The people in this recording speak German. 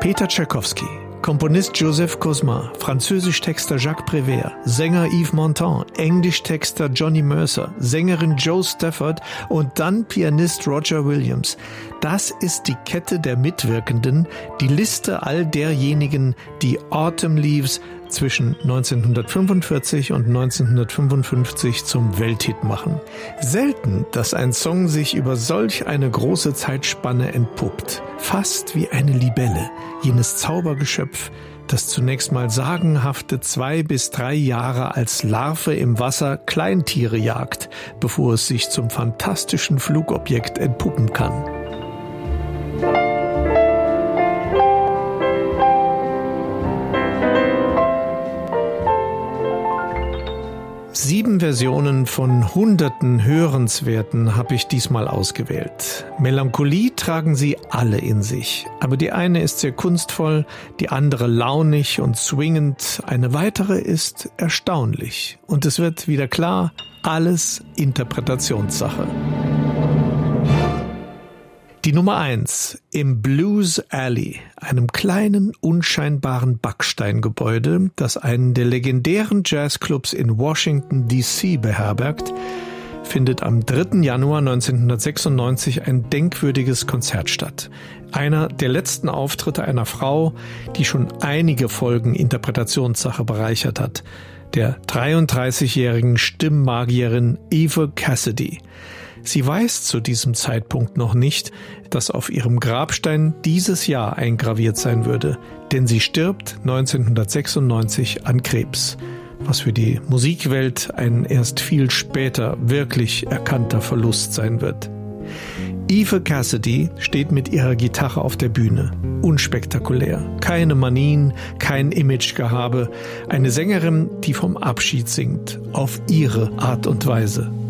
Peter Tschaikowski, Komponist Joseph Cosma, Französisch-Texter Jacques Prévert, Sänger Yves Montand, Englisch-Texter Johnny Mercer, Sängerin Jo Stafford und dann Pianist Roger Williams. Das ist die Kette der Mitwirkenden, die Liste all derjenigen, die Autumn Leaves zwischen 1945 und 1955 zum Welthit machen. Selten, dass ein Song sich über solch eine große Zeitspanne entpuppt. Fast wie eine Libelle, jenes Zaubergeschöpf, das zunächst mal sagenhafte 2 bis 3 Jahre als Larve im Wasser Kleintiere jagt, bevor es sich zum fantastischen Flugobjekt entpuppen kann. Sieben Versionen von Hunderten Hörenswerten habe ich diesmal ausgewählt. Melancholie tragen sie alle in sich, aber die eine ist sehr kunstvoll, die andere launig und swingend, eine weitere ist erstaunlich. Und es wird wieder klar, alles Interpretationssache. Die Nummer 1 im Blues Alley, einem kleinen, unscheinbaren Backsteingebäude, das einen der legendären Jazzclubs in Washington, D.C. beherbergt, findet am 3. Januar 1996 ein denkwürdiges Konzert statt. Einer der letzten Auftritte einer Frau, die schon einige Folgen Interpretationssache bereichert hat, der 33-jährigen Stimmmagierin Eva Cassidy. Sie weiß zu diesem Zeitpunkt noch nicht, dass auf ihrem Grabstein dieses Jahr eingraviert sein würde, denn sie stirbt 1996 an Krebs, was für die Musikwelt ein erst viel später wirklich erkannter Verlust sein wird. Eva Cassidy steht mit ihrer Gitarre auf der Bühne. Unspektakulär, keine Manien, kein Imagegehabe, eine Sängerin, die vom Abschied singt, auf ihre Art und Weise.